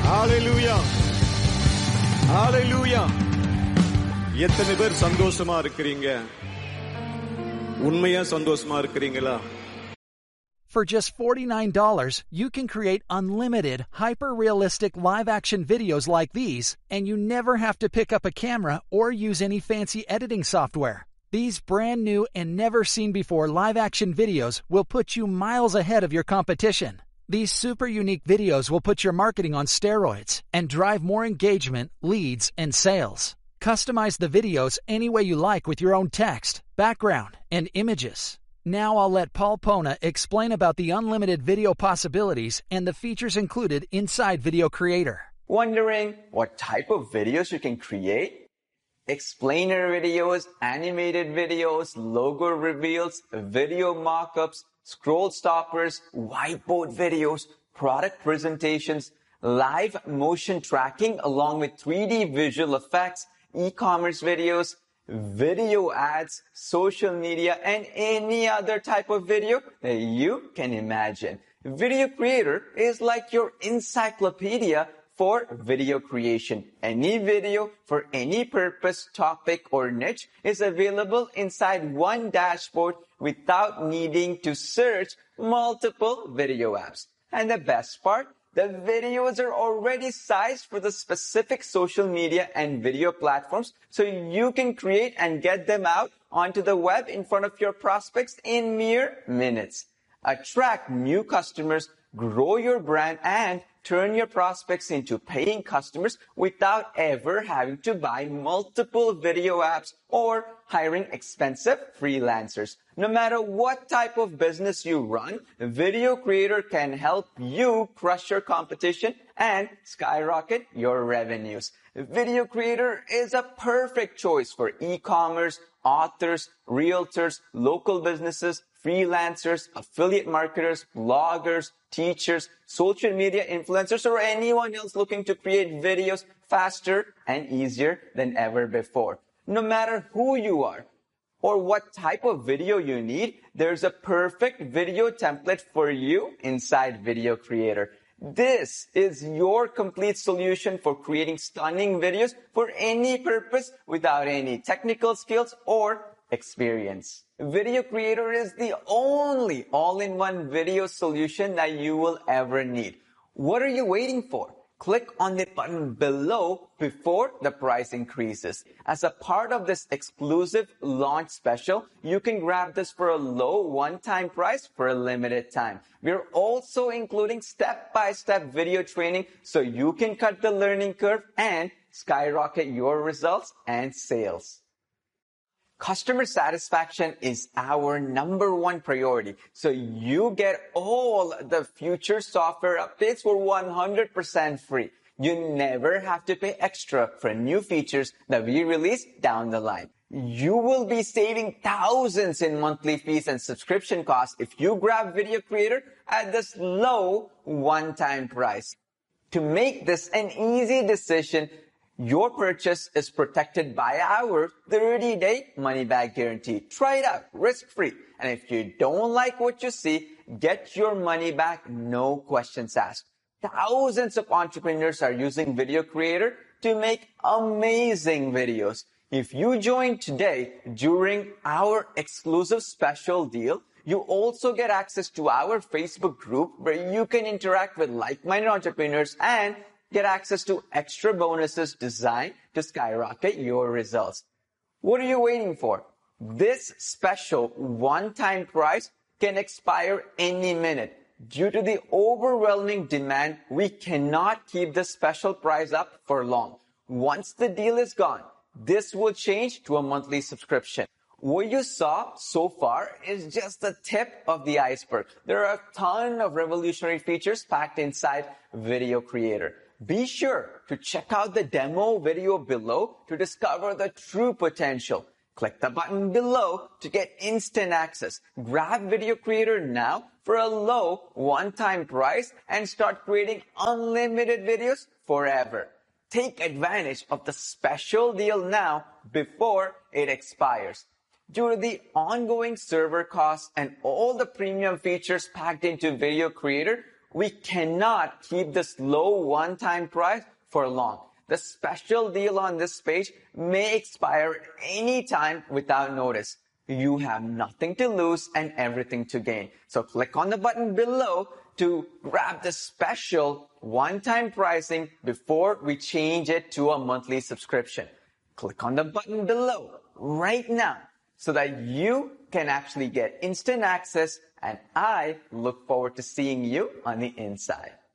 Hallelujah. Hallelujah. எத்தனை பேர் சந்தோஷமா இருக்கிறீங்க? உண்மையா சந்தோஷமா இருக்கிறீங்களா? For just $49, you can create unlimited, hyper-realistic live-action videos like these, and you never have to pick up a camera or use any fancy editing software. These brand new and never-seen-before live-action videos will put you miles ahead of your competition. These super unique videos will put your marketing on steroids and drive more engagement, leads, and sales. Customize the videos any way you like with your own text, background, and images. Now I'll let Paul Pona explain about the unlimited video possibilities and the features included inside Video Creator. Wondering what type of videos you can create? Explainer videos, animated videos, logo reveals, video mock-ups, scroll stoppers, whiteboard videos, product presentations, live motion tracking along with 3D visual effects, e-commerce videos, video ads, social media, and any other type of video that you can imagine. Video Creator is like your encyclopedia for video creation. Any video for any purpose, topic, or niche is available inside one dashboard without needing to search multiple video apps. And the best part, the videos are already sized for the specific social media and video platforms, so you can create and get them out onto the web in front of your prospects in mere minutes. Attract new customers, grow your brand, and turn your prospects into paying customers without ever having to buy multiple video apps or hiring expensive freelancers. No matter what type of business you run, Video Creator can help you crush your competition and skyrocket your revenues. Video Creator is a perfect choice for e-commerce, authors, realtors, local businesses, freelancers, affiliate marketers, bloggers, teachers, social media influencers, or anyone else looking to create videos faster and easier than ever before. No matter who you are or what type of video you need, there's a perfect video template for you inside Video Creator. This is your complete solution for creating stunning videos for any purpose without any technical skills or experience. Video Creator is the only all-in-one video solution that you will ever need. What are you waiting for? Click on the button below before the price increases. As a part of this exclusive launch special, you can grab this for a low one-time price for a limited time. We're also including step-by-step video training so you can cut the learning curve and skyrocket your results and sales. Customer satisfaction is our number one priority, so you get all the future software updates for 100% free. You never have to pay extra for new features that we release down the line. You will be saving thousands in monthly fees and subscription costs if you grab Video Creator at this low one-time price. To make this an easy decision, your purchase is protected by our 30-day money-back guarantee. Try it out, risk-free. And if you don't like what you see, get your money back, no questions asked. Thousands of entrepreneurs are using Video Creator to make amazing videos. If you join today during our exclusive special deal, you also get access to our Facebook group where you can interact with like-minded entrepreneurs and get access to extra bonuses designed to skyrocket your results. What are you waiting for? This special one-time price can expire any minute. Due to the overwhelming demand, we cannot keep this special price up for long. Once the deal is gone, this will change to a monthly subscription. What you saw so far is just the tip of the iceberg. There are a ton of revolutionary features packed inside Video Creator. Be sure to check out the demo video below to discover the true potential. Click the button below to get instant access. Grab Video Creator now for a low one-time price and start creating unlimited videos forever. Take advantage of the special deal now before it expires. Due to the ongoing server costs and all the premium features packed into Video Creator, we cannot keep this low one-time price for long. The special deal on this page may expire at any time without notice. You have nothing to lose and everything to gain. So click on the button below to grab the special one-time pricing before we change it to a monthly subscription. Click on the button below right now so that you can actually get instant access, and I look forward to seeing you on the inside.